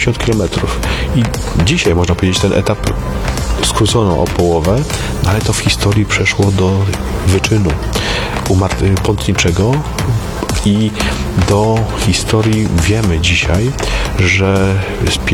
150 km. I dzisiaj można powiedzieć, ten etap skrócono o połowę, ale to w historii przeszło do wyczynu pątniczego i do historii wiemy dzisiaj, że